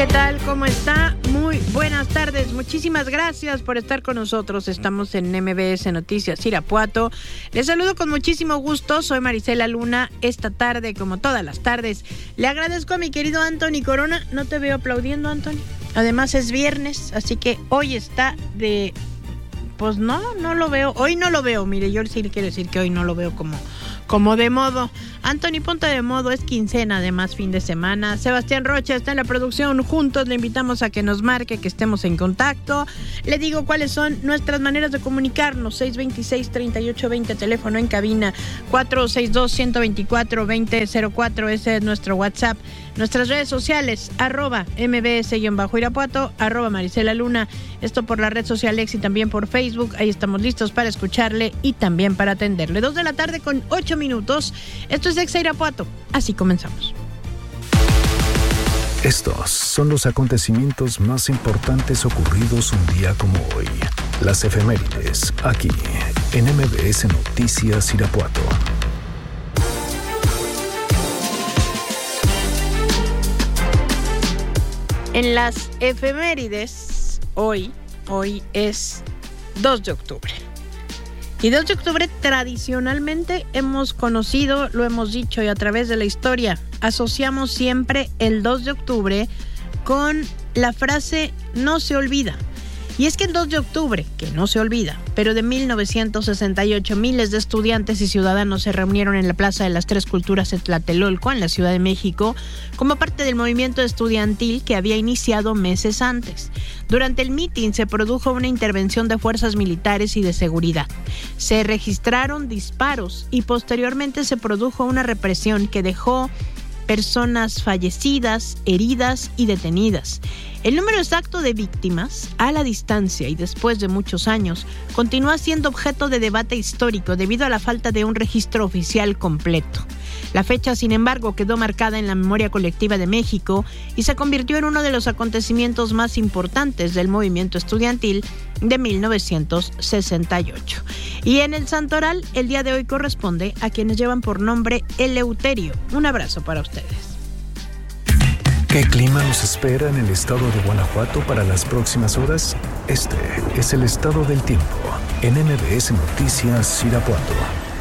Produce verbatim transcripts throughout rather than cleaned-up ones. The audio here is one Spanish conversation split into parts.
¿Qué tal? ¿Cómo está? Muy buenas tardes. Muchísimas gracias por estar con nosotros. Estamos en M B S Noticias Irapuato. Les saludo con muchísimo gusto. Soy Marisela Luna. Esta tarde, como todas las tardes, le agradezco a mi querido Anthony Corona. No te veo aplaudiendo, Anthony. Además es viernes, así que hoy está de... Pues no, no lo veo. Hoy no lo veo. Mire, yo sí le quiero decir que hoy no lo veo como... como de modo. Anthony, ponte de modo, es quincena, además fin de semana. Sebastián Rocha está en la producción. Juntos le invitamos a que nos marque, que estemos en contacto. Le digo cuáles son nuestras maneras de comunicarnos. seis veintiséis, treinta y ocho veinte, teléfono en cabina. cuatro seis dos, uno dos cuatro, dos cero cero cuatro, ese es nuestro WhatsApp. Nuestras redes sociales, arroba mbs-irapuato, arroba Marisela Luna. Esto por la red social X y también por Facebook. Ahí estamos listos para escucharle y también para atenderle. Dos de la tarde con ocho minutos. Esto es Exa Irapuato. Así comenzamos. Estos son los acontecimientos más importantes ocurridos un día como hoy. Las efemérides, aquí, en M B S Noticias Irapuato. En las efemérides, hoy, hoy es dos de octubre. Y dos de octubre tradicionalmente hemos conocido, lo hemos dicho y a través de la historia, asociamos siempre el dos de octubre con la frase no se olvida. Y es que el dos de octubre, que no se olvida, pero de mil novecientos sesenta y ocho, miles de estudiantes y ciudadanos se reunieron en la Plaza de las Tres Culturas en Tlatelolco, en la Ciudad de México, como parte del movimiento estudiantil que había iniciado meses antes. Durante el mitin se produjo una intervención de fuerzas militares y de seguridad. Se registraron disparos y posteriormente se produjo una represión que dejó personas fallecidas, heridas y detenidas. El número exacto de víctimas, a la distancia y después de muchos años, continúa siendo objeto de debate histórico debido a la falta de un registro oficial completo. La fecha, sin embargo, quedó marcada en la memoria colectiva de México y se convirtió en uno de los acontecimientos más importantes del movimiento estudiantil de mil novecientos sesenta y ocho. Y en el Santoral, el día de hoy corresponde a quienes llevan por nombre Eleuterio. Un abrazo para ustedes. ¿Qué clima nos espera en el estado de Guanajuato para las próximas horas? Este es el estado del tiempo en M B S Noticias Irapuato.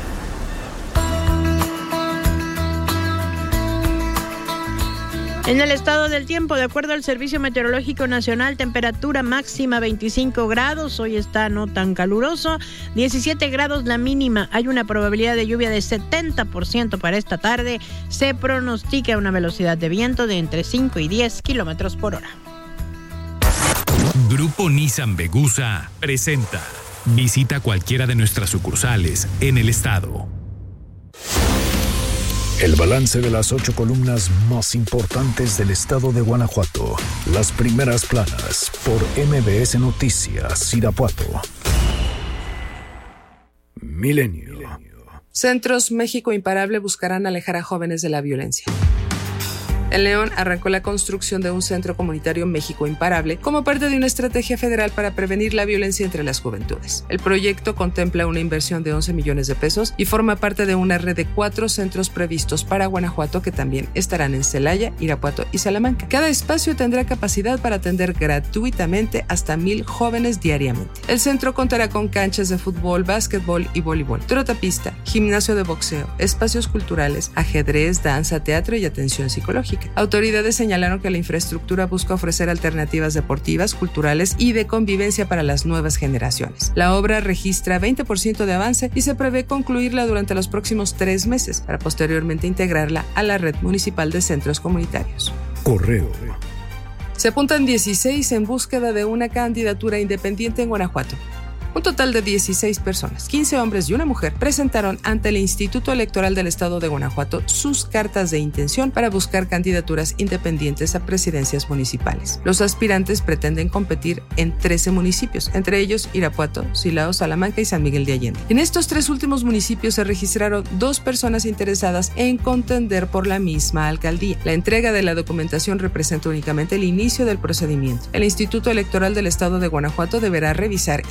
En el estado del tiempo, de acuerdo al Servicio Meteorológico Nacional, temperatura máxima veinticinco grados, hoy está no tan caluroso, diecisiete grados la mínima, hay una probabilidad de lluvia de setenta por ciento para esta tarde, se pronostica una velocidad de viento de entre cinco y diez kilómetros por hora. Grupo Nissan Vegusa presenta. Visita cualquiera de nuestras sucursales en el estado. El balance de las ocho columnas más importantes del estado de Guanajuato. Las primeras planas por M B S Noticias Irapuato. Milenio. Centros México Imparable buscarán alejar a jóvenes de la violencia. En León arrancó la construcción de un centro comunitario México Imparable como parte de una estrategia federal para prevenir la violencia entre las juventudes. El proyecto contempla una inversión de once millones de pesos y forma parte de una red de cuatro centros previstos para Guanajuato que también estarán en Celaya, Irapuato y Salamanca. Cada espacio tendrá capacidad para atender gratuitamente hasta mil jóvenes diariamente. El centro contará con canchas de fútbol, básquetbol y voleibol, trotapista, gimnasio de boxeo, espacios culturales, ajedrez, danza, teatro y atención psicológica. Autoridades señalaron que la infraestructura busca ofrecer alternativas deportivas, culturales y de convivencia para las nuevas generaciones. La obra registra veinte por ciento de avance y se prevé concluirla durante los próximos tres meses para posteriormente integrarla a la red municipal de centros comunitarios. Correo. Se apuntan dieciséis en búsqueda de una candidatura independiente en Guanajuato. Un total de dieciséis personas, quince hombres y una mujer, presentaron ante el Instituto Electoral del Estado de Guanajuato sus cartas de intención para buscar candidaturas independientes a presidencias municipales. Los aspirantes pretenden competir en trece municipios, entre ellos Irapuato, Silao, Salamanca y San Miguel de Allende. En estos tres últimos municipios se registraron dos personas interesadas en contender por la misma alcaldía. La entrega de la documentación representa únicamente el inicio del procedimiento. El Instituto Electoral del Estado de Guanajuato deberá revisar y validar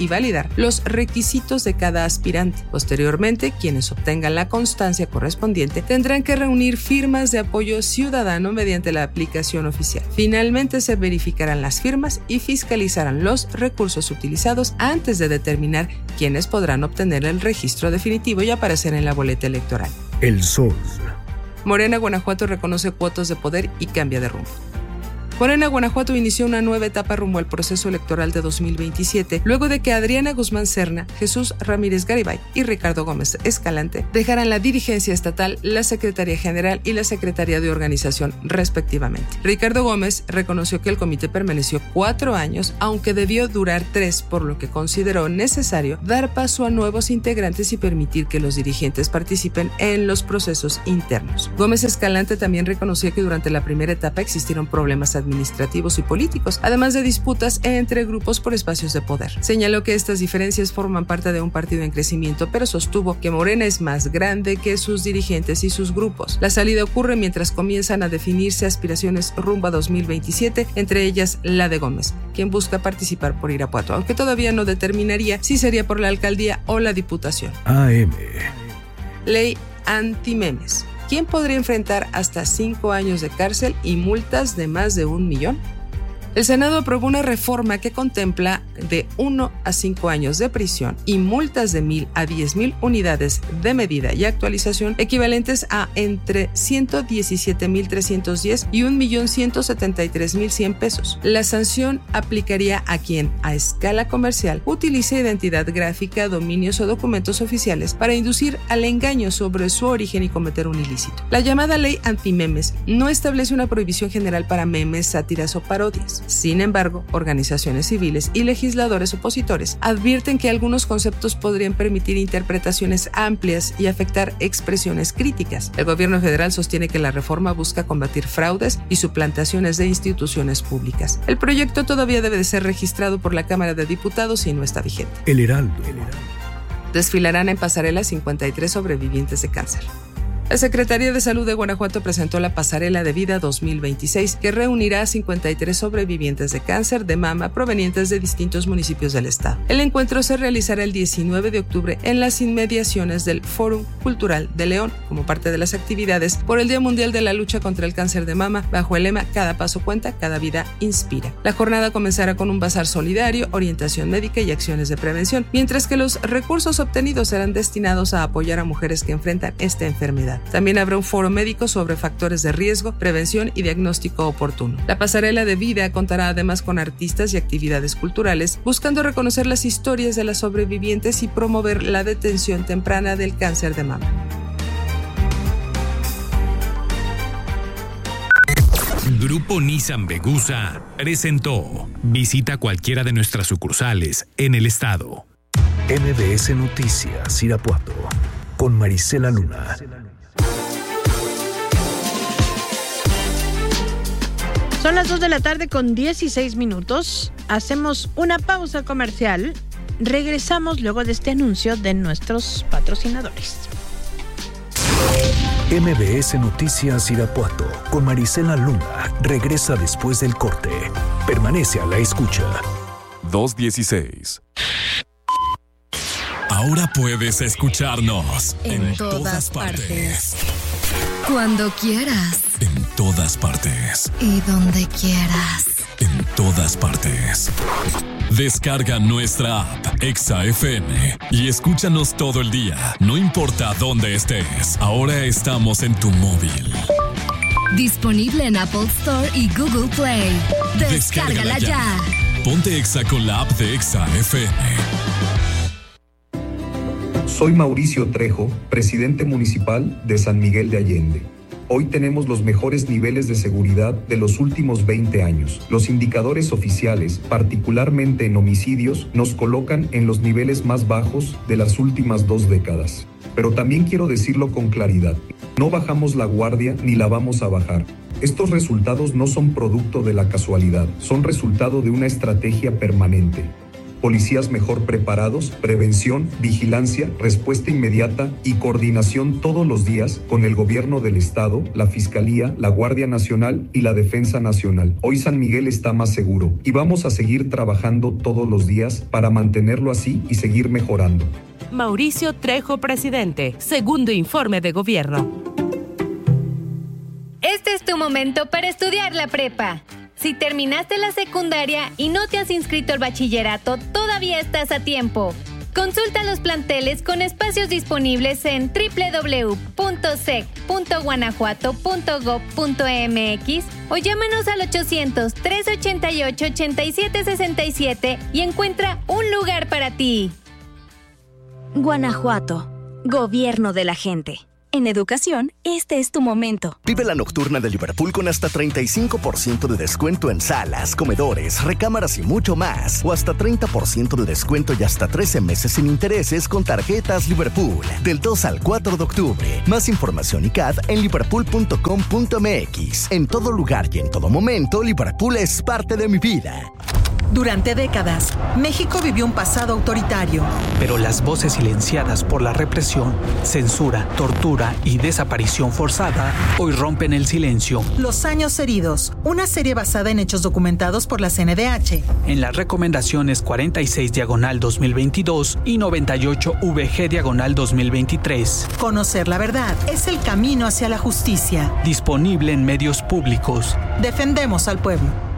pública los requisitos de cada aspirante. Posteriormente, quienes obtengan la constancia correspondiente tendrán que reunir firmas de apoyo ciudadano mediante la aplicación oficial. Finalmente, se verificarán las firmas y fiscalizarán los recursos utilizados antes de determinar quiénes podrán obtener el registro definitivo y aparecer en la boleta electoral. El Sol. Morena Guanajuato reconoce cuotas de poder y cambia de rumbo. Morena Guanajuato inició una nueva etapa rumbo al proceso electoral de dos mil veintisiete, luego de que Adriana Guzmán Serna, Jesús Ramírez Garibay y Ricardo Gómez Escalante dejaran la dirigencia estatal, la Secretaría General y la Secretaría de Organización, respectivamente. Ricardo Gómez reconoció que el comité permaneció cuatro años, aunque debió durar tres, por lo que consideró necesario dar paso a nuevos integrantes y permitir que los dirigentes participen en los procesos internos. Gómez Escalante también reconoció que durante la primera etapa existieron problemas administrativos administrativos y políticos, además de disputas entre grupos por espacios de poder. Señaló que estas diferencias forman parte de un partido en crecimiento, pero sostuvo que Morena es más grande que sus dirigentes y sus grupos. La salida ocurre mientras comienzan a definirse aspiraciones rumbo a dos mil veintisiete, entre ellas la de Gómez, quien busca participar por Irapuato, aunque todavía no determinaría si sería por la alcaldía o la diputación. A M. Ley antimemes. ¿Quién podría enfrentar hasta cinco años de cárcel y multas de más de un millón? El Senado aprobó una reforma que contempla de uno a cinco años de prisión y multas de mil a diez mil unidades de medida y actualización equivalentes a entre ciento diecisiete mil trescientos diez y un millón ciento setenta y tres mil cien pesos. La sanción aplicaría a quien, a escala comercial, utilice identidad gráfica, dominios o documentos oficiales para inducir al engaño sobre su origen y cometer un ilícito. La llamada ley antimemes no establece una prohibición general para memes, sátiras o parodias. Sin embargo, organizaciones civiles y legisladores opositores advierten que algunos conceptos podrían permitir interpretaciones amplias y afectar expresiones críticas. El gobierno federal sostiene que la reforma busca combatir fraudes y suplantaciones de instituciones públicas. El proyecto todavía debe de ser registrado por la Cámara de Diputados y no está vigente. El Heraldo. Desfilarán en pasarela cincuenta y tres sobrevivientes de cáncer. La Secretaría de Salud de Guanajuato presentó la Pasarela de Vida dos mil veintiséis, que reunirá a cincuenta y tres sobrevivientes de cáncer de mama provenientes de distintos municipios del estado. El encuentro se realizará el diecinueve de octubre en las inmediaciones del Fórum Cultural de León, como parte de las actividades por el Día Mundial de la Lucha contra el Cáncer de Mama, bajo el lema Cada paso cuenta, cada vida inspira. La jornada comenzará con un bazar solidario, orientación médica y acciones de prevención, mientras que los recursos obtenidos serán destinados a apoyar a mujeres que enfrentan esta enfermedad. También habrá un foro médico sobre factores de riesgo, prevención y diagnóstico oportuno. La pasarela de vida contará además con artistas y actividades culturales, buscando reconocer las historias de las sobrevivientes y promover la detención temprana del cáncer de mama. Grupo Nissan Vegusa presentó. Visita cualquiera de nuestras sucursales en el estado. M B S Noticias Irapuato con Marisela Luna. Son las dos de la tarde con dieciséis minutos. Hacemos una pausa comercial. Regresamos luego de este anuncio de nuestros patrocinadores. M B S Noticias Irapuato con Marisela Luna regresa después del corte. Permanece a la escucha. dos dieciséis. Ahora puedes escucharnos en, en todas, todas partes. partes. Cuando quieras. En todas partes. Y donde quieras. En todas partes. Descarga nuestra app Exa F M y escúchanos todo el día, no importa dónde estés. Ahora estamos en tu móvil. Disponible en Apple Store y Google Play. Descárgala, Descárgala ya. ya. Ponte Exa con la app de Exa F M. Soy Mauricio Trejo, presidente municipal de San Miguel de Allende. Hoy tenemos los mejores niveles de seguridad de los últimos veinte años. Los indicadores oficiales, particularmente en homicidios, nos colocan en los niveles más bajos de las últimas dos décadas. Pero también quiero decirlo con claridad, no bajamos la guardia ni la vamos a bajar. Estos resultados no son producto de la casualidad, son resultado de una estrategia permanente. policías mejor preparados, prevención, vigilancia, respuesta inmediata y coordinación todos los días con el gobierno del estado, la Fiscalía, la Guardia Nacional y la Defensa Nacional. Hoy San Miguel está más seguro y vamos a seguir trabajando todos los días para mantenerlo así y seguir mejorando. Mauricio Trejo, presidente. Segundo informe de gobierno. Este es tu momento para estudiar la prepa. Si terminaste la secundaria y no te has inscrito al bachillerato, todavía estás a tiempo. Consulta los planteles con espacios disponibles en doble u doble u doble u punto sec punto guanajuato punto gob punto mx o llámanos al ochocientos, trescientos ochenta y ocho, ochenta y siete sesenta y siete y encuentra un lugar para ti. Guanajuato, gobierno de la gente. En educación, este es tu momento. Vive la nocturna de Liverpool con hasta treinta y cinco por ciento de descuento en salas, comedores, recámaras y mucho más. O hasta treinta por ciento de descuento y hasta trece meses sin intereses con tarjetas Liverpool. Del dos al cuatro de octubre. Más información y C A D en liverpool punto com punto m x. En todo lugar y en todo momento, Liverpool es parte de mi vida. Durante décadas, México vivió un pasado autoritario. Pero las voces silenciadas por la represión, censura, tortura y desaparición forzada hoy rompen el silencio. Los años heridos, una serie basada en hechos documentados por la C N D H. En las recomendaciones cuarenta y seis diagonal dos mil veintidós y noventa y ocho V G diagonal dos mil veintitrés. Conocer la verdad es el camino hacia la justicia. Disponible en medios públicos. Defendemos al pueblo.